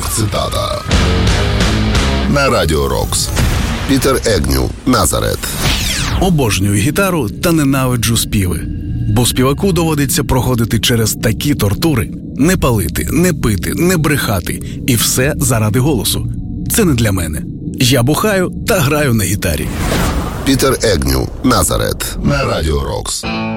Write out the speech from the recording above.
Рок-цитата на Радіо Рокс. Пітер Егню, Назарет. Обожнюю гітару та ненавиджу співи. Бо співаку доводиться проходити через такі тортури: не палити, не пити, не брехати. І все заради голосу. Це не для мене. Я бухаю та граю на гітарі. Пітер Егню, Назарет на Радіо Рокс.